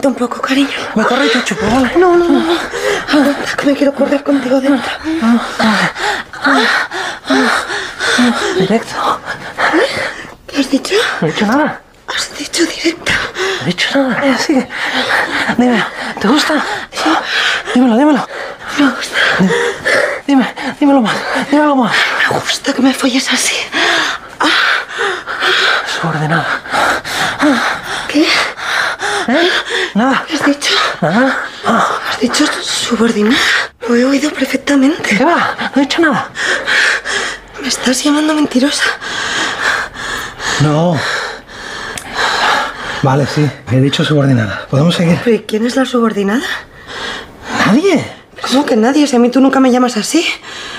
Aguanta un poco, cariño. Me corro y te chupo, ¿vale? No. Aguanta, que me quiero correr contigo dentro. Directo. ¿Qué has dicho? No he dicho nada. Has dicho directa. No he dicho nada. Así. Dime, ¿te gusta? Sí. Dímelo. Me gusta. Dímelo más. Me gusta que me folles así. Subordinada. ¿Qué? ¿Eh? Nada. ¿Qué has dicho? Nada. ¿Has dicho subordinada? Lo he oído perfectamente. ¿Qué va? No he dicho nada. ¿Me estás llamando mentirosa? No. Vale, sí. He dicho subordinada. ¿Podemos seguir? ¿Pero y quién es la subordinada? ¿Nadie? ¿Cómo que nadie? Si a mí tú nunca me llamas así.